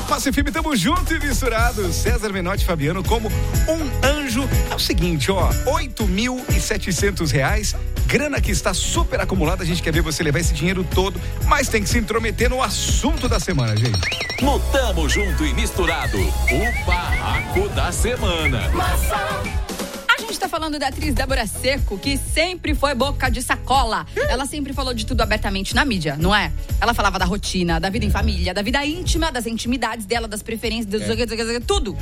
Massa FM, tamo junto e misturado. César Menotti e Fabiano como um anjo. É o seguinte, ó, R$8.700, grana que está super acumulada. A gente quer ver você levar esse dinheiro todo, mas tem que se intrometer no assunto da semana, gente. Tamo junto e misturado, o barraco da semana. A gente tá falando da atriz Débora Seco, que sempre foi boca de sacola. Ela sempre falou de tudo abertamente na mídia, não é? Ela falava da rotina, da vida em família, da vida íntima, das intimidades dela, das preferências, tudo.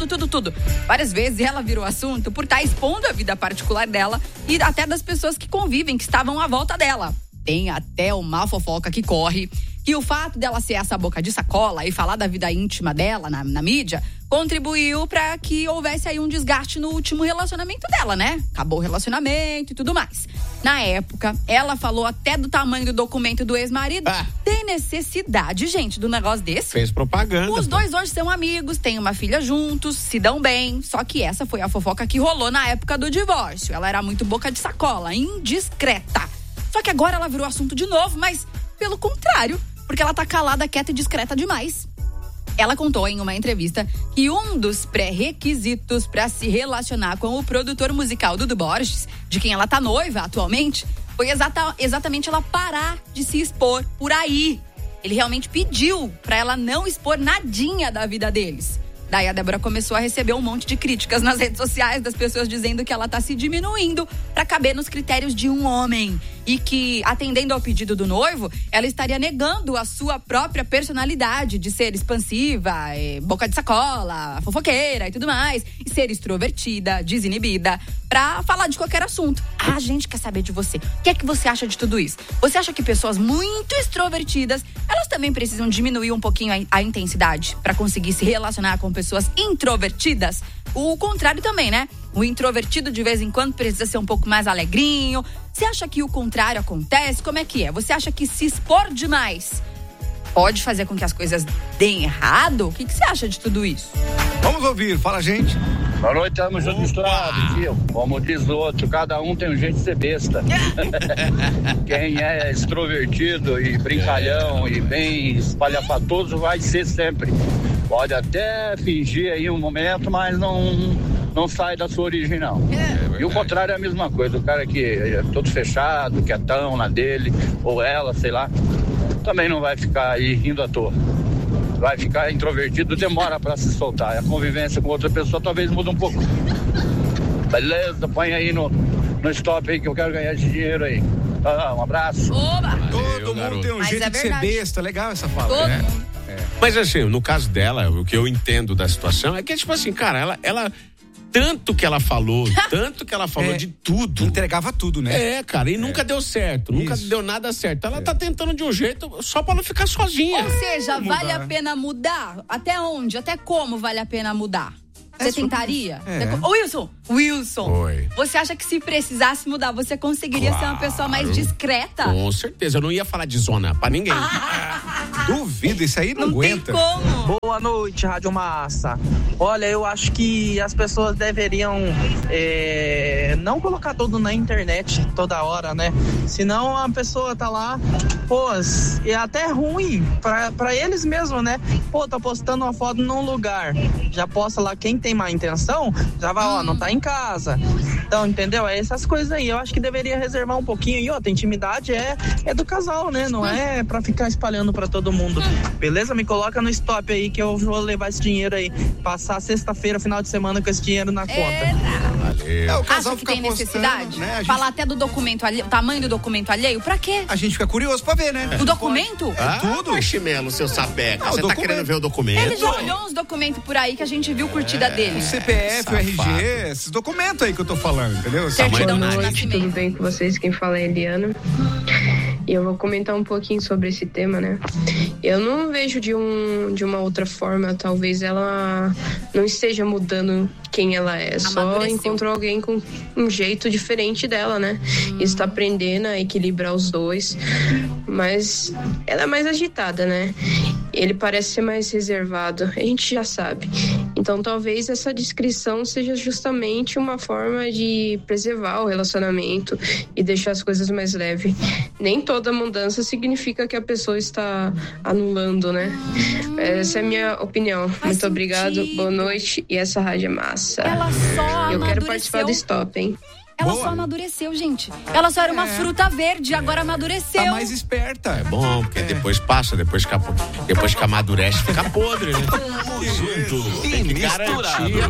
Várias vezes ela virou assunto por estar expondo a vida particular dela e até das pessoas que convivem, que estavam à volta dela. Tem até uma fofoca que corre, que o fato dela ser essa boca de sacola e falar da vida íntima dela na mídia contribuiu para que houvesse aí um desgaste no último relacionamento dela, né? Acabou o relacionamento e tudo mais. Na época, ela falou até do tamanho do documento do ex-marido. Tem necessidade, gente, do negócio desse? Fez propaganda. Os dois hoje são amigos, têm uma filha juntos, se dão bem. Só que essa foi a fofoca que rolou na época do divórcio. Ela era muito boca de sacola, indiscreta. Só que agora ela virou assunto de novo, mas pelo contrário, porque ela tá calada, quieta e discreta demais. Ela contou em uma entrevista que um dos pré-requisitos para se relacionar com o produtor musical Dudu Borges, de quem ela tá noiva atualmente, foi exatamente ela parar de se expor por aí. Ele realmente pediu para ela não expor nadinha da vida deles. Daí a Débora começou a receber um monte de críticas nas redes sociais das pessoas dizendo que ela tá se diminuindo para caber nos critérios de um homem e que, atendendo ao pedido do noivo, ela estaria negando a sua própria personalidade de ser expansiva, boca de sacola, fofoqueira e tudo mais, e ser extrovertida, desinibida, pra falar de qualquer assunto. A gente quer saber de você. O que é que você acha de tudo isso? Você acha que pessoas muito extrovertidas, elas também precisam diminuir um pouquinho a intensidade para conseguir se relacionar com pessoas introvertidas? O contrário também, né? O introvertido de vez em quando precisa ser um pouco mais alegrinho. Você acha que o contrário acontece? Como é que é? Você acha que se expor demais pode fazer com que as coisas deem errado? O que você acha de tudo isso? Vamos ouvir, fala, gente. Boa noite, tamo junto misturado, tio. Como diz o outro, cada um tem um jeito de ser besta. Quem é extrovertido e brincalhão e bem espalhafatoso vai ser sempre. Pode até fingir aí um momento, mas não sai da sua origem, não. E o contrário é a mesma coisa. O cara que é todo fechado, quietão na dele, ou ela, sei lá, também não vai ficar aí rindo à toa. Vai ficar introvertido, demora pra se soltar. A convivência com outra pessoa talvez mude um pouco. Beleza, põe aí no stop aí que eu quero ganhar esse dinheiro aí. Um abraço. Oba! Todo mundo tem um jeito de ser besta. Legal essa fala, todo né? mundo. Mas assim, no caso dela, o que eu entendo da situação é que, tipo assim, cara, ela tanto que ela falou de tudo. Entregava tudo, né? Cara, e nunca deu certo, nunca deu nada certo. Ela tá tentando de um jeito só pra não ficar sozinha. Ou seja, vale a pena mudar? Até onde? Até como vale a pena mudar? Você tentaria? Wilson, Oi. Você acha que se precisasse mudar, você conseguiria ser uma pessoa mais discreta? Com certeza, eu não ia falar de zona pra ninguém. Duvido, isso aí não aguenta. Tem como. Boa noite, Rádio Massa. Olha, eu acho que as pessoas deveriam não colocar tudo na internet toda hora, né? Senão a pessoa tá lá, é até ruim pra eles mesmos, né? Tá postando uma foto num lugar, já posta lá quem tem má intenção, já vai, não tá em casa. Então, entendeu? É essas coisas aí. Eu acho que deveria reservar um pouquinho. E outra, intimidade é do casal, né? Não é pra ficar espalhando pra todo mundo. Beleza? Me coloca no stop aí que eu vou levar esse dinheiro aí. Passar sexta-feira, final de semana com esse dinheiro na conta. Valeu. O casal Acha que tem necessidade? Né? Falar até do documento alheio, o tamanho do documento alheio, pra quê? A gente fica curioso pra ver, né? O documento? Tudo. Marshmallow, seu sapeca. Você tá documento. querendo ver o documento? Ele já olhou uns documentos por aí que a gente viu curtida dele. O CPF, o RG, esses documentos aí que eu tô falando, entendeu? Certidão de Boa noite, nascimento. tudo bem com vocês? Quem fala é a Eliana. E eu vou comentar um pouquinho sobre esse tema, né? Eu não vejo de uma outra forma. Talvez ela não esteja mudando quem ela é. Só encontrou alguém com um jeito diferente dela, né? E está aprendendo a equilibrar os dois. Mas ela é mais agitada, né? Ele parece ser mais reservado. A gente já sabe. Então talvez essa discrição seja justamente uma forma de preservar o relacionamento e deixar as coisas mais leves. Nem toda mudança significa que a pessoa está anulando, né? Essa é a minha opinião. Muito obrigado, boa noite, e essa rádio é massa. Ela só Eu quero participar do Stop, hein? Ela só amadureceu, gente. Ela só era uma fruta verde, agora amadureceu. Tá mais esperta. É bom, porque depois passa, depois que amadurece, fica podre, né? Tamo junto e Tem que misturado. garantir